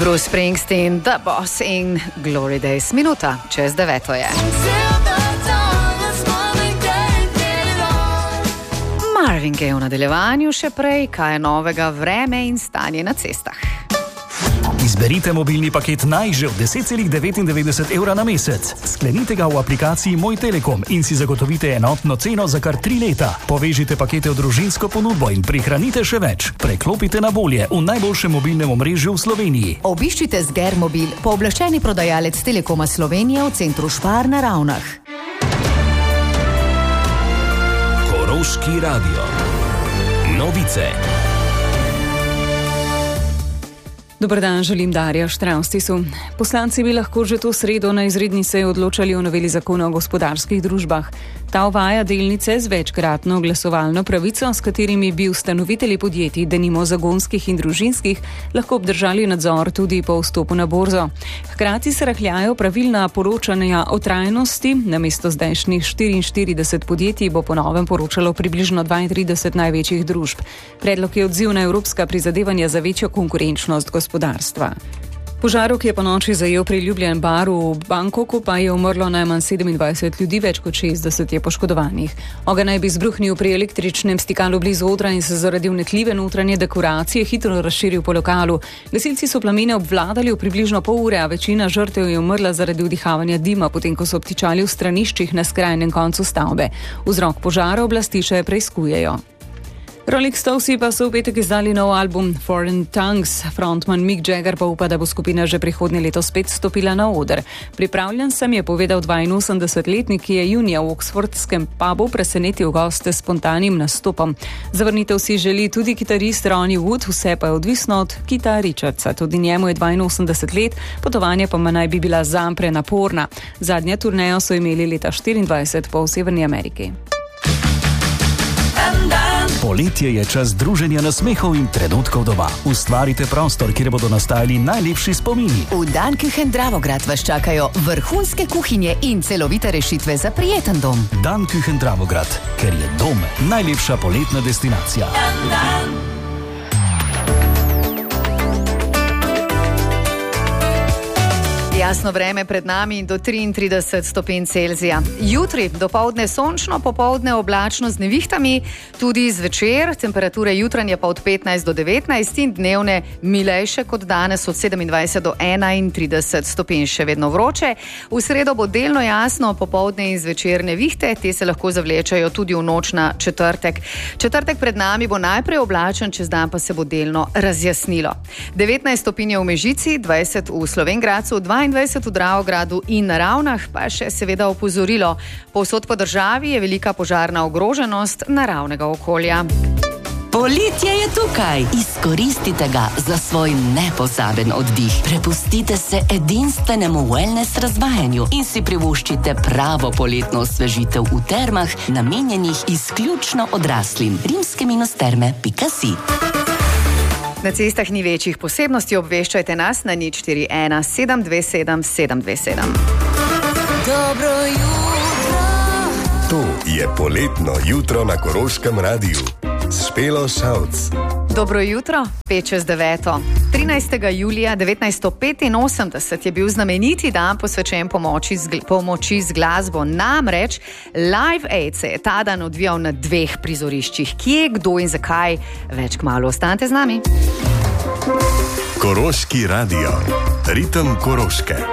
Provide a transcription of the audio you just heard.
Bruce Springsteen, The Boss in Glory Days. Minuta čez 9 je. Marvin Gaye v nadaljevanju, še prej, kaj je novega, vreme in stanje na cestah. Izberite mobilni paket Naj že od 10,99 evra na mesec. Sklenite ga v aplikaciji Moj Telekom in si zagotovite enotno ceno za kar 3 leta. Povežite pakete v družinsko ponudbo in prihranite še več. Preklopite na bolje v najboljšem mobilnem omrežju v Sloveniji. Obiščite Sgermobil, pooblaščeni prodajalec Telekoma Slovenije v centru Špar na Ravnah. Koroški radio. Novice. Dober dan, želim Darja Štravstisu. Poslanci bi lahko že to sredo na izredni seji odločali o noveli zakona o gospodarskih družbah. Ta uvaja delnice z večkratno glasovalno pravico, s katerimi bi ustanovitelji podjetij, denimo zagonskih in družinskih, lahko obdržali nadzor tudi po vstopu na borzo. Hkrati se rahljajo pravilna poročanja o trajnosti. Namesto zdajšnjih 44 podjetij bo po novem poročalo približno 32 največjih družb. Predlog je odziv na evropska prizadevanja za večjo konkurenčnost gospodarstva. Požaru, ki je ponoči zajel priljubljen bar v Bangkoku, pa je umrlo najmanj 27 ljudi, več kot 60 je poškodovanih. Ogenj naj bi izbruhnil pri električnem stikalu blizu odra in se zaradi vnetljive notranje dekoracije hitro razširil po lokalu. Gasilci so plamene obvladali v približno pol ure, a večina žrtev je umrla zaradi vdihavanja dima, potem ko so obtičali v straniščih na skrajnem koncu stavbe. Vzrok požara oblasti še preiskujejo. Rolling Stonesi pa so v petek izdali nov album Foreign Tongues. Frontman Mick Jagger pa upa, da bo skupina že prihodnje leto spet stopila na oder. Pripravljen sem, je povedal 82-letnik, ki je junija v oxfordskem pubu presenetil goste s spontanim nastopom. Zavrnitev si želi tudi kitarist Ronnie Wood, vse pa je odvisno od Kita Richardsa. Tudi njemu je 82 let, potovanje pa naj bi bila zanj prenaporna. Zadnja turnejo so imeli leta 24 po Severni Ameriki. Poletje je čas druženja nasmehov in trenutkov doma. Ustvarite prostor, kjer bodo nastajali najlepši spomini. V Danküchen Dravograd vas čakajo vrhunske kuhinje in celovite rešitve za prijeten dom. Danküchen Dravograd, ker je dom najlepša poletna destinacija. Jasno vreme pred nami do 33 stopinj Celzija. Jutri dopoldne sončno, popoldne oblačno z nevihtami, tudi zvečer, temperature jutranje pa od 15 do 19 in dnevne milejše kot danes od 27 do 31 stopinj, še vedno vroče. V sredo bo delno jasno, popoldne in zvečer nevihte, te se lahko zavlečajo tudi v noč na četrtek. Četrtek pred nami bo najprej oblačen, čez dan pa se bo delno razjasnilo. 19 stopinj v Mežici, 20 v Slovenj Gradcu, 22 v Dravogradu in na Ravnah, pa še seveda opozorilo. Povsod po državi je velika požarna ogroženost naravnega okolja. Poletje je tukaj. Izkoristite ga za svoj nepozaben oddih. Prepustite se edinstvenemu wellness razvajanju in si privoščite pravo poletno osvežitev v termah, namenjenih izključno odraslim. rimske-terme.si. Na cestah ni večjih posebnosti, obveščajte nas na 041 727 727. Dobro jutro. To je poletno jutro na Koroškem radiju. Špelo Šavc. Dobro jutro, 5 čez 9. 13. julija 1985 je bil znameniti dan posvečen pomoči z glasbo. Namreč Live Aid se je ta dan odvijal na 2 prizoriščih. Kje, kdo in zakaj? Več kmalu, ostanite z nami. Koroški radio. Ritem Koroške.